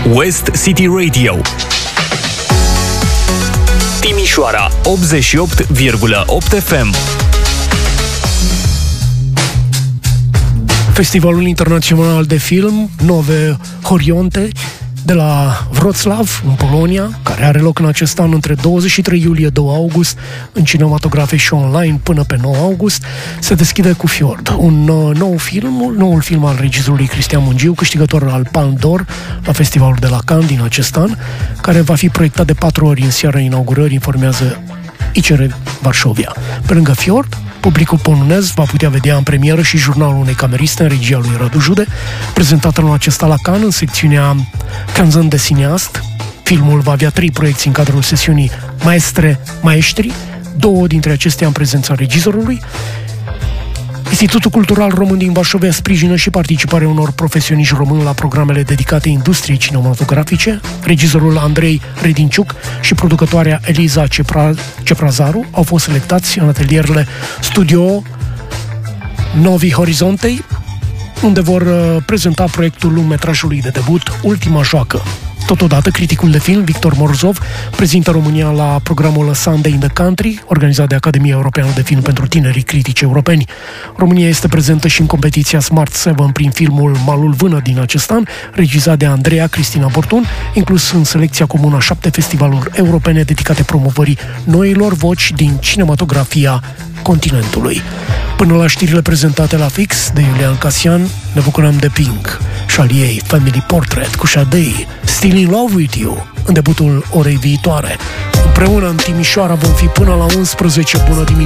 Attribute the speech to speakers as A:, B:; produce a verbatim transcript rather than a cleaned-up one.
A: West City Radio, Timișoara optzeci și opt virgulă opt F M.
B: Festivalul Internațional de Film Nowe Horizonte de la Wrocław, în Polonia, care are loc în acest an între douăzeci și trei iulie - doi august, în cinematografe și online până pe nouă august, se deschide cu Fjord, un uh, nou film, noul film al regizorului Cristian Mungiu, câștigător al Palme d'Or la festivalul de la Cannes din acest an, care va fi proiectat de patru ori în seara inaugurării, informează I C R Varșovia. Pe lângă Fjord, publicul polonez va putea vedea în premieră și Jurnalul unei cameriste în regia lui Radu Jude, prezentat anul acesta la Cannes în secțiunea Canzon de Cineast. Filmul va avea trei proiecții în cadrul sesiunii Maestre Maestri, două dintre acestea în prezența regizorului. Institutul Cultural Român din Varșovia sprijină și participarea unor profesioniști români la programele dedicate industriei cinematografice. Regizorul Andrei Redinciuc și producătoarea Eliza Cepra, Ceprazaru au fost selectați în atelierele Studio Novi Horizonte, unde vor prezenta proiectul lungmetrajului de debut Ultima Joacă. Totodată, criticul de film Victor Morzov prezintă România la programul Sunday in the Country, organizat de Academia Europeană de Film pentru Tinerii Critici Europeni. România este prezentă și în competiția Smart șapte prin filmul Malul Vână din acest an, regizat de Andreea Cristina Bortun, inclus în selecția comună a șapte festivaluri europene dedicate promovării noilor voci din cinematografia continentului. Până la știrile prezentate la Fix de Iulian Casian, ne bucurăm de Pink și al ei Family Portrait cu Sade, Still in Love with You, în debutul orei viitoare. Împreună în Timișoara vom fi până la unsprezece. Bună dimineața!